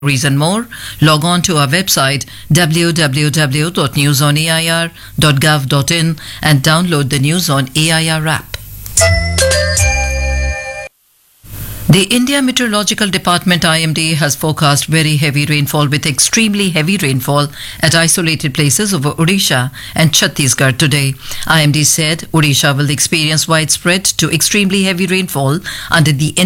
Reason more, log on to our website www.newsonair.gov.in and download the News on AIR app. The India Meteorological Department IMD has forecast very heavy rainfall with extremely heavy rainfall at isolated places over Odisha and Chhattisgarh today. IMD said Odisha will experience widespread to extremely heavy rainfall under the